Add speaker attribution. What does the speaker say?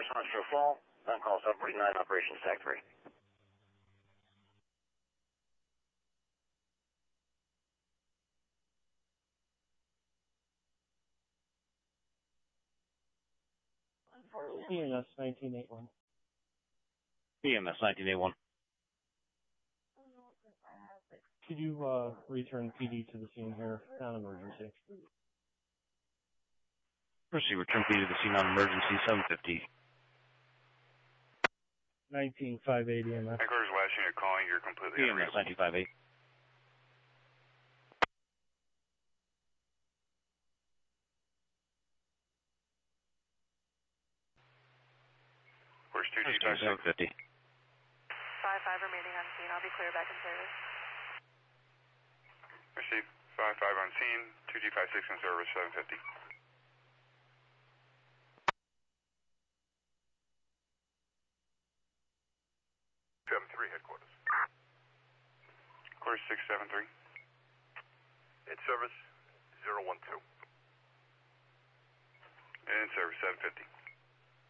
Speaker 1: Response to a fall. On call 749, operations tag 3.
Speaker 2: EMS 1981.
Speaker 3: EMS 1981.
Speaker 2: Could you return PD to the scene here? Non-emergency.
Speaker 3: Proceed, return PD to the scene on emergency 750.
Speaker 2: 19580 EMS.
Speaker 4: Headquarters last unit calling, you're completely
Speaker 3: EMS 958.
Speaker 4: Where's 2G
Speaker 3: 750.
Speaker 5: 5-5 remaining on scene. I'll be clear back in service.
Speaker 4: Received. 5-5 on scene. 2G56 in service 750. Headquarters. Course 673.
Speaker 6: In service 012.
Speaker 4: In service 750.